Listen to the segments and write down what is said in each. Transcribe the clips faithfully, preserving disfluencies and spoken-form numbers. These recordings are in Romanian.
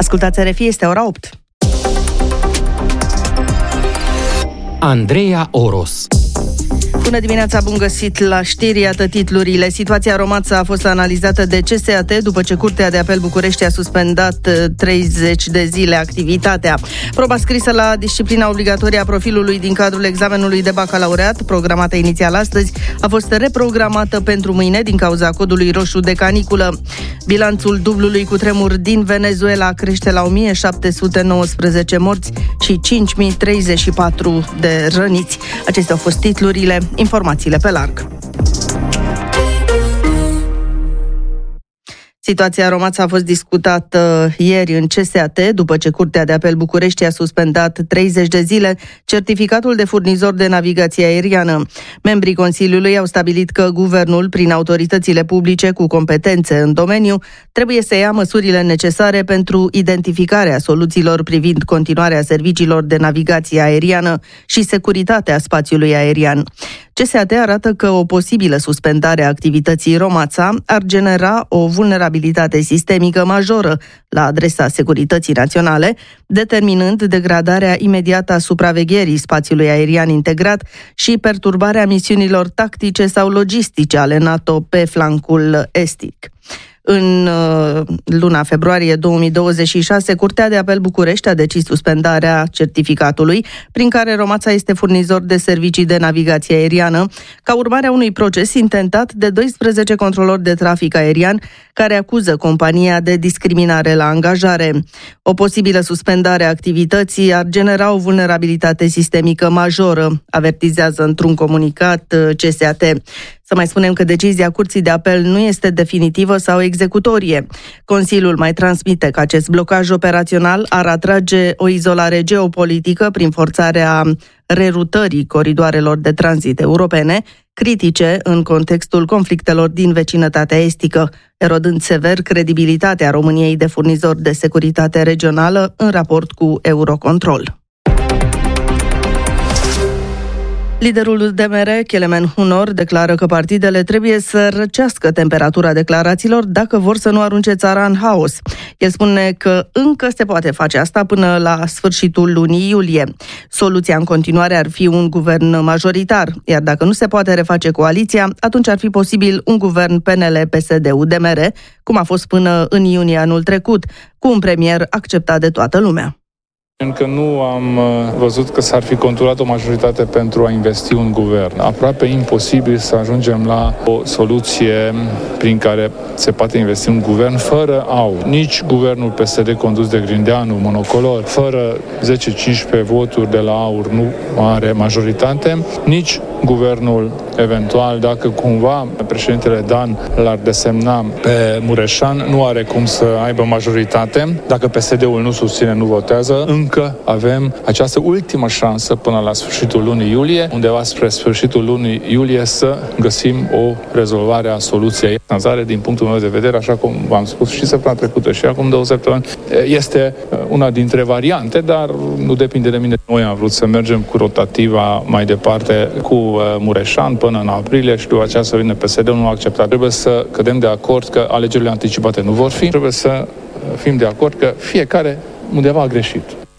Ascultați R F I, este ora opt. Andreea Oros. Bună dimineața, bun găsit la știri, iată titlurile. Situația Romața a fost analizată de C S A T după ce Curtea de Apel București a suspendat treizeci de zile activitatea. Proba scrisă la disciplina obligatorie a profilului din cadrul examenului de bacalaureat, programată inițial astăzi, a fost reprogramată pentru mâine din cauza codului roșu de caniculă. Bilanțul dublului cutremur din Venezuela crește la o mie șapte sute nouăsprezece morți și cinci mii treizeci și patru de răniți. Acestea au fost titlurile. Informațiile pe larg. Situația Romața a fost discutată ieri în C S A T, după ce Curtea de Apel București a suspendat treizeci de zile certificatul de furnizor de navigație aeriană. Membrii Consiliului au stabilit că guvernul, prin autoritățile publice cu competențe în domeniu, trebuie să ia măsurile necesare pentru identificarea soluțiilor privind continuarea serviciilor de navigație aeriană și securitatea spațiului aerian. C S A T arată că o posibilă suspendare a activității Romața ar genera o vulnerabilitate sistemică majoră la adresa securității naționale, determinând degradarea imediată a supravegherii spațiului aerian integrat și perturbarea misiunilor tactice sau logistice ale NATO pe flancul estic. În luna februarie două mii douăzeci și șase, Curtea de Apel București a decis suspendarea certificatului prin care Romața este furnizor de servicii de navigație aeriană, ca urmare a unui proces intentat de doisprezece controlori de trafic aerian care acuză compania de discriminare la angajare. O posibilă suspendare a activității ar genera o vulnerabilitate sistemică majoră, avertizează într-un comunicat C S A T. Să mai spunem că decizia Curții de Apel nu este definitivă sau executorie. Consiliul mai transmite că acest blocaj operațional ar atrage o izolare geopolitică prin forțarea rerutării coridoarelor de tranzit europene, critice în contextul conflictelor din vecinătatea estică, erodând sever credibilitatea României de furnizor de securitate regională în raport cu Eurocontrol. Liderul D M R, Kelemen Hunor, declară că partidele trebuie să răcească temperatura declarațiilor dacă vor să nu arunce țara în haos. El spune că încă se poate face asta până la sfârșitul lunii iulie. Soluția în continuare ar fi un guvern majoritar, iar dacă nu se poate reface coaliția, atunci ar fi posibil un guvern P N L P S D U D M R, cum a fost până în iunie anul trecut, cu un premier acceptat de toată lumea. Încă nu am văzut că s-ar fi conturat o majoritate pentru a investi un guvern. Aproape imposibil să ajungem la o soluție prin care se poate investi un guvern fără aur. Nici guvernul P S D condus de Grindeanu, monocolor, fără zece cincisprezece voturi de la aur nu are majoritate, nici guvernul eventual, dacă cumva președintele Dan l-ar desemna pe Mureșan, nu are cum să aibă majoritate. Dacă P S D-ul nu susține, nu votează, încă avem această ultimă șansă până la sfârșitul lunii iulie, undeva spre sfârșitul lunii iulie, să găsim o rezolvare a soluției. Finanțare, din punctul meu de vedere, așa cum v-am spus și săptămâna trecută și acum două săptămâni, este una dintre variante, dar nu depinde de mine. Noi am vrut să mergem cu rotativa mai departe cu Mureșan până în aprilie și după aceea să vină P S D-ul, nu a acceptat. Trebuie să cădem de acord că alegerile anticipate nu vor fi. Trebuie să fim de acord că fiecare undeva a greșit.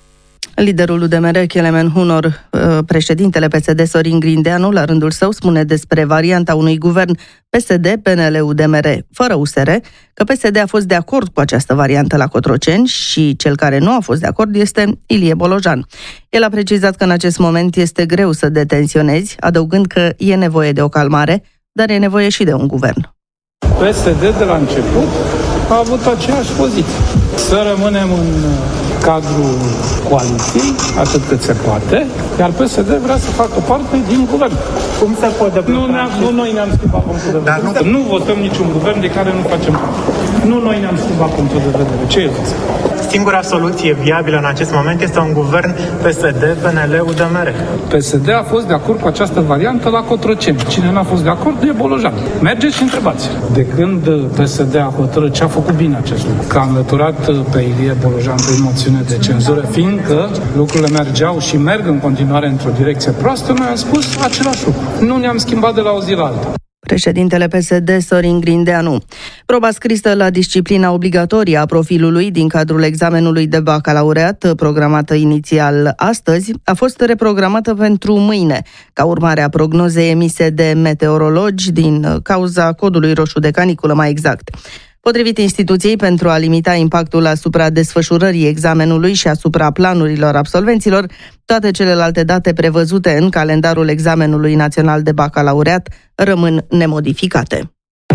Liderul D M R, Kelemen Hunor, președintele P S D, Sorin Grindeanu, la rândul său, spune despre varianta unui guvern P S D P N L U D M R fără U S R că P S D a fost de acord cu această variantă la Cotroceni și cel care nu a fost de acord este Ilie Bolojan. El a precizat că în acest moment este greu să detenționezi, adăugând că e nevoie de o calmare, dar e nevoie și de un guvern. P S D de la început a avut aceeași poziție. Să rămânem în cadrul coaliției, atât cât se poate, iar P S D vrea să facă parte din guvern. Cum se poate nu, nu noi ne-am schimbat punctul de vedere. Nu... nu votăm niciun guvern de care nu facem parte. Nu noi ne-am schimbat punctul de vedere. Ce e asta? Singura soluție viabilă în acest moment este un guvern P S D P N L U D M R. P S D a fost de acord cu această variantă la Cotroceni. Cine n-a fost de acord e Bolojan. Mergeți și întrebați. De când P S D a hotărât, ce a făcut bine acest lucru? Că a înlăturat pe Ilie Bolojan prin moțiune de cenzură, fiindcă lucrurile mergeau și merg în continuare într-o direcție proastă, noi am spus același lucru. Nu ne-am schimbat de la o zi la alta. Președintele P S D, Sorin Grindeanu. Proba scrisă la disciplina obligatorie a profilului din cadrul examenului de bacalaureat, programată inițial astăzi, a fost reprogramată pentru mâine, ca urmare a prognozei emise de meteorologi din cauza codului roșu de caniculă, mai exact. Potrivit instituției, pentru a limita impactul asupra desfășurării examenului și asupra planurilor absolvenților, toate celelalte date prevăzute în calendarul examenului național de bacalaureat rămân nemodificate.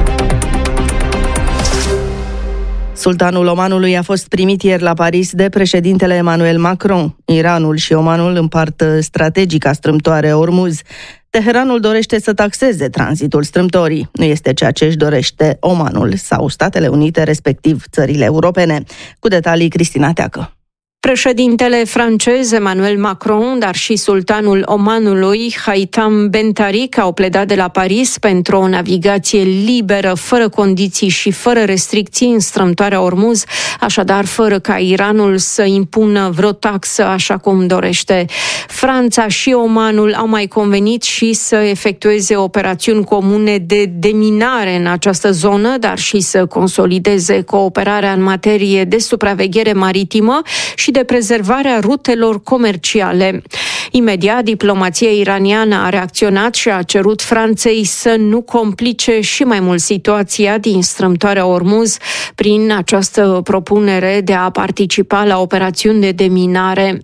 Sultanul Omanului a fost primit ieri la Paris de președintele Emmanuel Macron. Iranul și Omanul împart strategica strâmtoare Ormuz. Teheranul dorește să taxeze tranzitul strâmtorii. Nu este ceea ce își dorește Omanul sau Statele Unite, respectiv țările europene. Cu detalii, Cristina Teacă. Președintele francez Emmanuel Macron, dar și sultanul Omanului, Haitham Ben Tarik, au pledat de la Paris pentru o navigație liberă, fără condiții și fără restricții în strâmtoarea Ormuz, așadar fără ca Iranul să impună vreo taxă așa cum dorește. Franța și Omanul au mai convenit și să efectueze operațiuni comune de deminare în această zonă, dar și să consolideze cooperarea în materie de supraveghere maritimă și de prezervarea rutelor comerciale. Imediat, diplomația iraniană a reacționat și a cerut Franței să nu complice și mai mult situația din strâmtoarea Ormuz prin această propunere de a participa la operațiuni de deminare.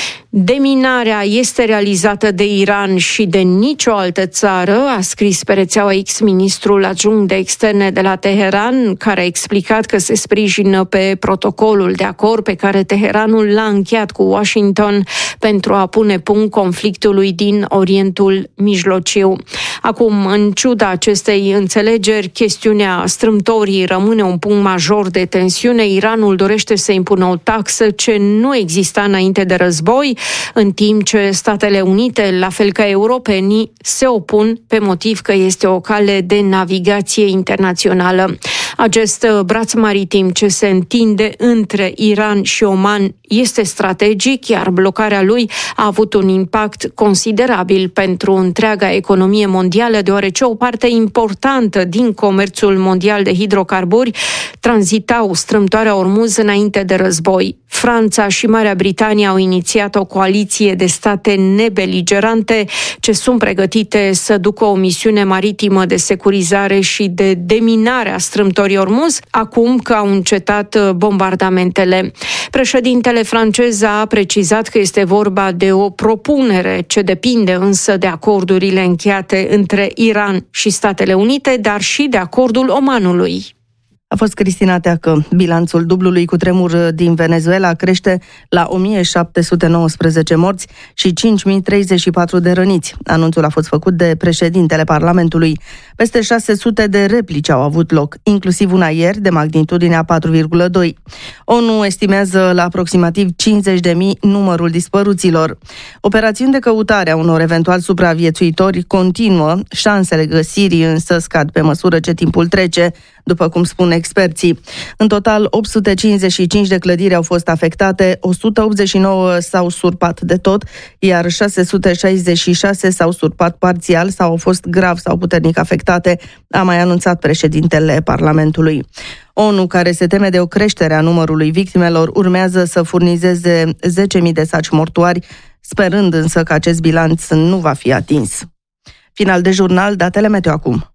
Deminarea este realizată de Iran și de nicio altă țară, a scris pe rețeaua X ministrul adjunct de externe de la Teheran, care a explicat că se sprijină pe protocolul de acord pe care Teheranul l-a încheiat cu Washington pentru a pune punct conflictului din Orientul Mijlociu. Acum, în ciuda acestei înțelegeri, chestiunea strâmtorii rămâne un punct major de tensiune. Iranul dorește să impună o taxă ce nu exista înainte de război, în timp ce Statele Unite, la fel ca europenii, se opun pe motiv că este o cale de navigație internațională. Acest braț maritim ce se întinde între Iran și Oman este strategic, iar blocarea lui a avut un impact considerabil pentru întreaga economie mondială, deoarece o parte importantă din comerțul mondial de hidrocarburi tranzitau strâmtoarea Ormuz înainte de război. Franța și Marea Britanie au inițiat o coaliție de state nebeligerante ce sunt pregătite să ducă o misiune maritimă de securizare și de deminare a strâmtorii Ormuz, acum că au încetat bombardamentele. Președintele francez a precizat că este vorba de o propunere ce depinde însă de acordurile încheiate între Iran și Statele Unite, dar și de acordul Omanului. A fost Cristina Teacă. Bilanțul dublului cutremur din Venezuela crește la o mie șapte sute nouăsprezece morți și cinci mii treizeci și patru de răniți. Anunțul a fost făcut de președintele Parlamentului. Peste șase sute de replici au avut loc, inclusiv una ieri de magnitudinea patru virgulă doi. ONU estimează la aproximativ cincizeci de mii numărul dispăruților. Operațiuni de căutare a unor eventual supraviețuitori continuă, șansele găsirii însă scad pe măsură ce timpul trece, după cum spun experții. În total, opt sute cincizeci și cinci de clădiri au fost afectate, o sută optzeci și nouă s-au surpat de tot, iar șase sute șaizeci și șase s-au surpat parțial sau au fost grav sau puternic afectate, a mai anunțat președintele Parlamentului. ONU, care se teme de o creștere a numărului victimelor, urmează să furnizeze zece mii de saci mortuari, sperând însă că acest bilanț nu va fi atins. Final de jurnal, datele meteo acum.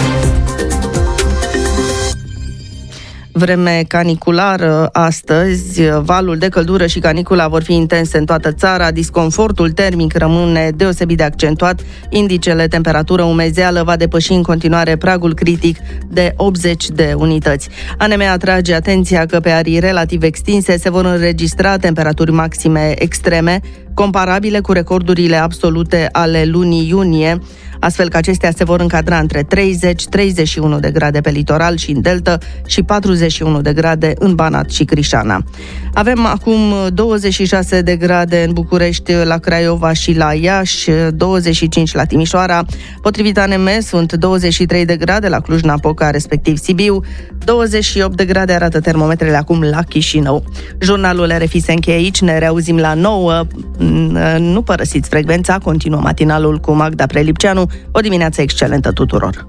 Vreme caniculară astăzi, valul de căldură și canicula vor fi intense în toată țara, disconfortul termic rămâne deosebit de accentuat, indicele temperatură umezeală va depăși în continuare pragul critic de optzeci de unități. A N M atrage atenția că pe arii relativ extinse se vor înregistra temperaturi maxime extreme, comparabile cu recordurile absolute ale lunii iunie, astfel că acestea se vor încadra între treizeci - treizeci și unu de grade pe litoral și în delta și patruzeci și unu de grade în Banat și Crișana. Avem acum douăzeci și șase de grade în București, la Craiova și la Iași, douăzeci și cinci la Timișoara. Potrivit A N M, sunt douăzeci și trei de grade la Cluj-Napoca, respectiv Sibiu, douăzeci și opt de grade arată termometrele acum la Chișinău. Jurnalul R F I se încheie aici, ne reauzim la nouă. Nu părăsiți frecvența, continuă matinalul cu Magda Prelipceanu. O dimineață excelentă tuturor!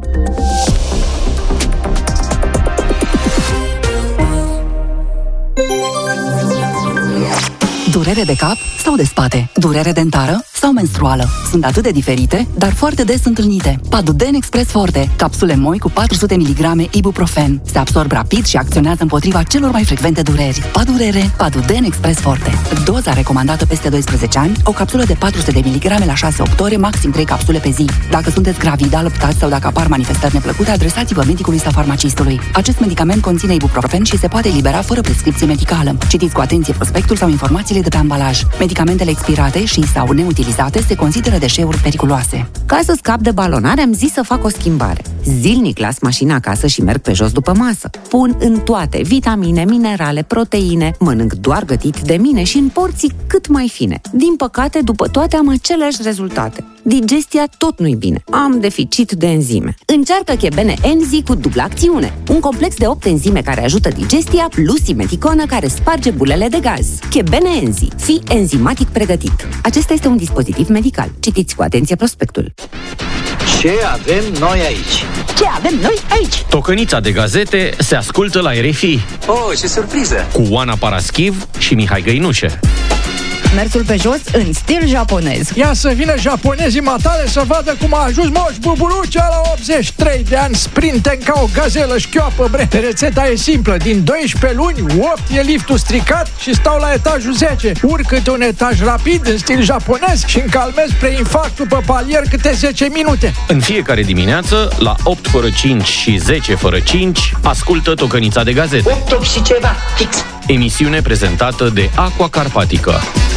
Durere de cap sau de spate? Durere dentară sau menstruală? Sunt atât de diferite, dar foarte des întâlnite. Paduden Express Forte, capsule moi cu patru sute miligrame ibuprofen. Se absorb rapid și acționează împotriva celor mai frecvente dureri. Padurere, Paduden Express Forte. Doza recomandată peste doisprezece ani, o capsulă de patru sute de miligrame la șase opt ore, maxim trei capsule pe zi. Dacă sunteți gravidă, alăptați sau dacă apar manifestări neplăcute, adresați-vă medicului sau farmacistului. Acest medicament conține ibuprofen și se poate elibera fără prescripție medicală. Citiți cu atenție prospectul sau informațiile de pe ambalaj. Medicamentele expirate și sau neutilizate se consideră deșeuri periculoase. Ca să scap de balonare, am zis să fac o schimbare. Zilnic las mașina acasă și merg pe jos după masă. Pun în toate vitamine, minerale, proteine, mănânc doar gătit de mine și în porții cât mai fine. Din păcate, după toate am aceleași rezultate. Digestia tot nu-i bine. Am deficit de enzime. Încearcă Chebene Enzi cu dublă acțiune. Un complex de opt enzime care ajută digestia plus simeticonă care sparge bulele de gaz. Chebene Enzi. Fii enzimatic pregătit. Acesta este un dispozitiv medical. Citiți cu atenție prospectul. Ce avem noi aici? Ce avem noi aici? Tocănița de gazete se ascultă la R F I. Oh, ce surpriză! Cu Oana Paraschiv și Mihai Găinușe. Mersul pe jos în stil japonez. Ia să vină japonezii matale să vadă cum a ajuns Moș Buburucea la optzeci și trei de ani, sprinten ca o gazelă șchioapă, bre. Rețeta e simplă, din doisprezece luni, opt e liftul stricat și stau la etajul zece. Urc câte un etaj rapid în stil japonez și încalmez preinfarctul pe palier câte zece minute. În fiecare dimineață, la opt fără cinci și zece fără cinci, ascultă Tocănița de gazete. opt, opt și ceva, fix. Emisiune prezentată de Aqua Carpatica.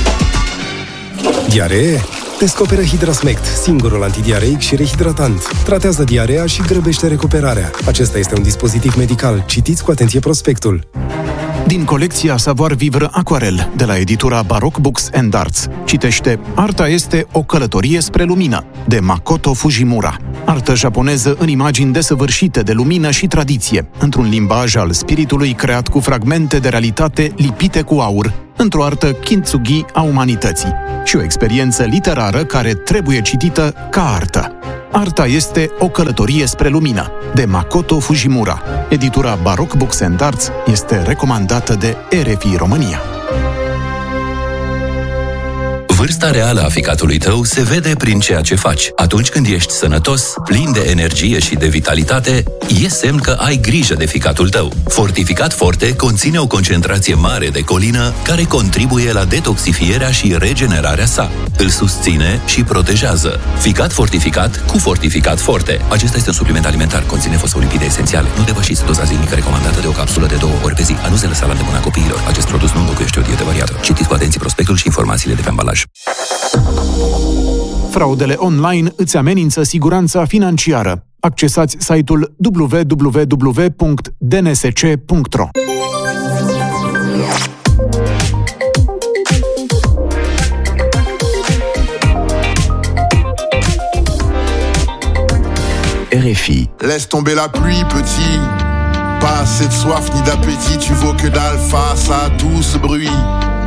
Diaree? Descoperă Hidrasmect, singurul antidiareic și rehidratant. Tratează diarea și grăbește recuperarea. Acesta este un dispozitiv medical. Citiți cu atenție prospectul. Din colecția Savoir Vivre Aquarel, de la editura Baroque Books and Arts. Citește Arta este o călătorie spre lumină, de Makoto Fujimura. Artă japoneză în imagini desăvârșite de lumină și tradiție, într-un limbaj al spiritului creat cu fragmente de realitate lipite cu aur, într-o artă kintsugi a umanității și o experiență literară care trebuie citită ca artă. Arta este o călătorie spre lumină, de Makoto Fujimura. Editura Baroque Books and Arts este recomandată de R F I România. Vârsta reală a ficatului tău se vede prin ceea ce faci. Atunci când ești sănătos, plin de energie și de vitalitate, e semn că ai grijă de ficatul tău. Fortificat Forte conține o concentrație mare de colină care contribuie la detoxifierea și regenerarea sa. Îl susține și protejează. Ficat fortificat cu Fortificat Forte. Acesta este un supliment alimentar, conține fosfolipide esențiale. Nu depășiți doza zilnică recomandată de o capsulă de două ori pe zi. A nu se lăsa la îndemâna copiilor. Acest produs nu înlocuiește o dietă variată. Citiți cu atenție prospectul și informațiile de pe ambalaj. Fraudele online îți amenință siguranța financiară. Accesați site-ul w w w punct d n s c punct r o. R F I. Laisse tomber la pluie, petit. Pas assez de soif ni d'appétit, tu vaux que dalle face à tout ce bruit.